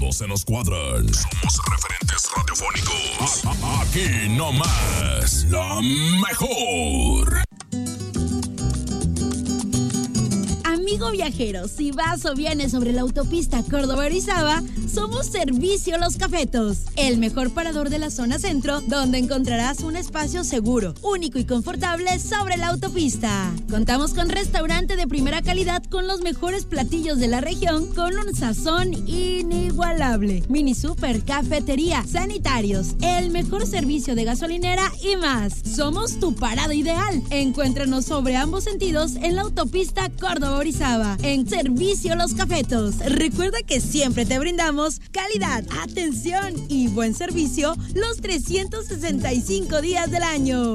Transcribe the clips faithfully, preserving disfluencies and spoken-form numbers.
todos se nos cuadran. Somos referentes radiofónicos. A- a- aquí nomás, la mejor. Amigo viajero, si vas o vienes sobre la autopista Córdoba-Orizaba, somos Servicio Los Cafetos, el mejor parador de la zona centro, donde encontrarás un espacio seguro, único y confortable sobre la autopista. Contamos con restaurante de primera calidad con los mejores platillos de la región, con un sazón inigualable. Mini super, cafetería, sanitarios, el mejor servicio de gasolinera y más. Somos tu parada ideal. Encuéntranos sobre ambos sentidos en la autopista Córdoba-Orizaba. En Servicio Los Cafetos. Recuerda que siempre te brindamos calidad, atención y buen servicio los trescientos sesenta y cinco días del año.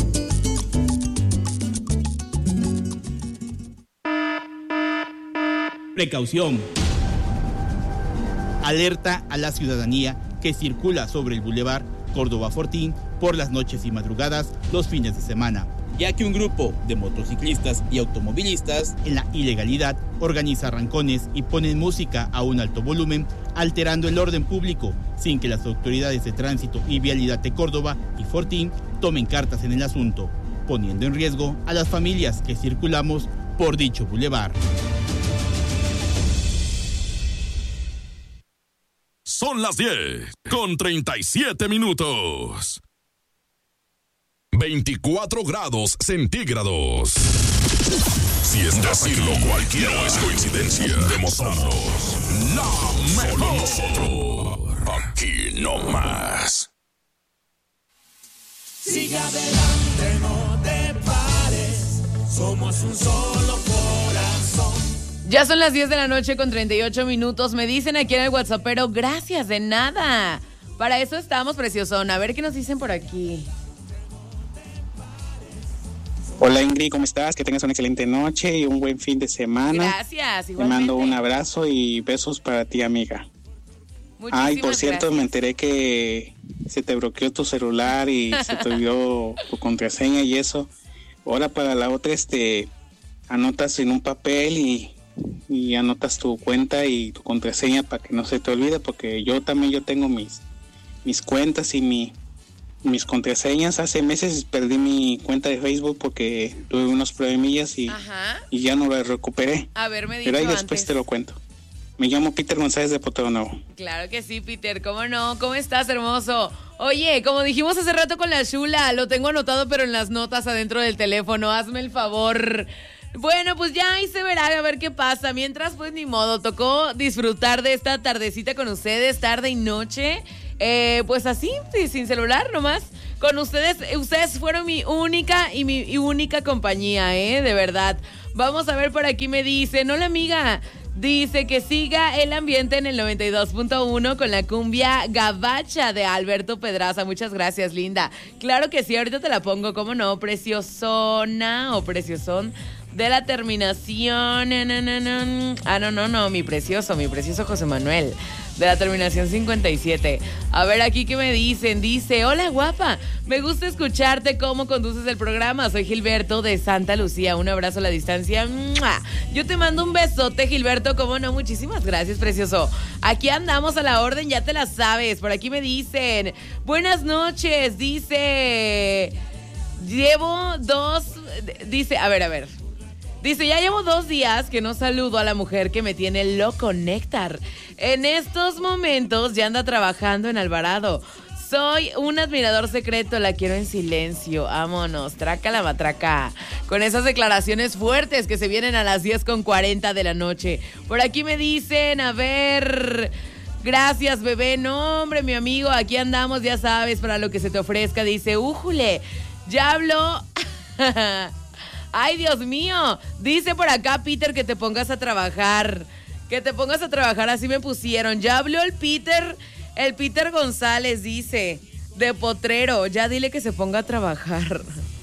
Precaución. Alerta a la ciudadanía que circula sobre el Boulevard Córdoba Fortín por las noches y madrugadas los fines de semana, ya que un grupo de motociclistas y automovilistas en la ilegalidad organiza arrancones y ponen música a un alto volumen, alterando el orden público, sin que las autoridades de tránsito y vialidad de Córdoba y Fortín tomen cartas en el asunto, poniendo en riesgo a las familias que circulamos por dicho bulevar. Son las diez con treinta y siete minutos. veinticuatro grados centígrados. Si es decirlo cualquiera no es coincidencia. Demostramos la mejor. Nosotros, aquí nomás. Sigue adelante, no te pares. Somos un solo corazón. Ya son las diez de la noche con treinta y ocho minutos. Me dicen aquí en el WhatsAppero, gracias, de nada. Para eso estamos, preciosón. A ver qué nos dicen por aquí. Hola Ingrid, ¿cómo estás? Que tengas una excelente noche y un buen fin de semana. Gracias, igualmente. Te mando un abrazo y besos para ti, amiga. Muchísimas Ay, por cierto, gracias. me enteré que se te bloqueó tu celular y se te olvidó tu contraseña y eso. Ahora para la otra, este, anotas en un papel y, y anotas tu cuenta y tu contraseña para que no se te olvide, porque yo también yo tengo mis, mis cuentas y mi... mis contraseñas. Hace meses perdí mi cuenta de Facebook porque tuve unos problemillas y, y ya no la recuperé. A ver, me dijo Pero ahí después antes. te lo cuento. Me llamo Peter González de Potrero Nuevo. Claro que sí, Peter, ¿cómo no? ¿Cómo estás, hermoso? Oye, como dijimos hace rato con la Shula, lo tengo anotado pero en las notas adentro del teléfono, hazme el favor. Bueno, pues ya ahí se verá, a ver qué pasa. Mientras, pues ni modo, tocó disfrutar de esta tardecita con ustedes, tarde y noche. Eh, pues así, sin celular nomás. Con ustedes, ustedes fueron mi única y mi y única compañía, ¿eh? De verdad. Vamos a ver, por aquí me dicen, hola amiga. Dice que siga el ambiente en el noventa y dos punto uno con la cumbia gabacha de Alberto Pedraza. Muchas gracias, linda. Claro que sí, ahorita te la pongo, ¿cómo no? Preciosona o preciosón de la terminación. No, no, no, no. Ah, no, no, no, mi precioso, mi precioso José Manuel. De la terminación cincuenta y siete. A ver aquí qué me dicen. Dice, hola guapa, me gusta escucharte cómo conduces el programa. Soy Gilberto de Santa Lucía. Un abrazo a la distancia. ¡Mua! Yo te mando un besote, Gilberto. ¿Cómo no? Muchísimas gracias, precioso. Aquí andamos a la orden, ya te la sabes. Por aquí me dicen, buenas noches. Dice, llevo dos... Dice, a ver, a ver. Dice, ya llevo dos días que no saludo a la mujer que me tiene loco, Néctar. En estos momentos ya anda trabajando en Alvarado. Soy un admirador secreto, la quiero en silencio. Vámonos, traca la matraca. Con esas declaraciones fuertes que se vienen a las diez con cuarenta de la noche. Por aquí me dicen, a ver... Gracias, bebé. No, hombre, mi amigo, aquí andamos, ya sabes, para lo que se te ofrezca. Dice, újule, ya habló... Ay, Dios mío. Dice por acá, Peter, que te pongas a trabajar. Que te pongas a trabajar, así me pusieron. Ya habló el Peter, el Peter González, dice, de Potrero. Ya dile que se ponga a trabajar.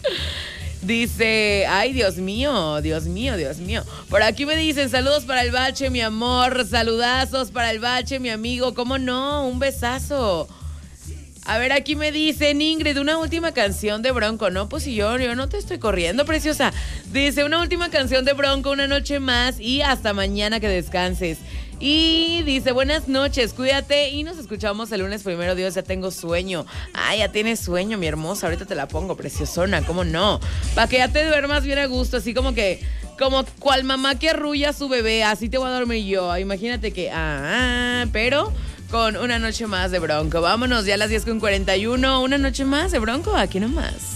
Dice, ay, Dios mío, Dios mío, Dios mío. Por aquí me dicen, saludos para el bache, mi amor. Saludazos para el bache, mi amigo. ¿Cómo no? Un besazo. A ver, aquí me dicen, Ingrid, una última canción de Bronco. No, pues si yo, yo no te estoy corriendo, preciosa. Dice, una última canción de Bronco, una noche más y hasta mañana que descanses. Y dice, buenas noches, cuídate y nos escuchamos el lunes, primero Dios, ya tengo sueño. Ay, ya tienes sueño, mi hermosa, ahorita te la pongo, preciosona, ¿cómo no? Para que ya te duermas bien a gusto, así como que, como cual mamá que arrulla a su bebé, así te voy a dormir yo. Imagínate que, ah, pero con una noche más de Bronco. Vámonos, ya a las diez con cuarenta y uno, una noche más de Bronco, aquí nomás.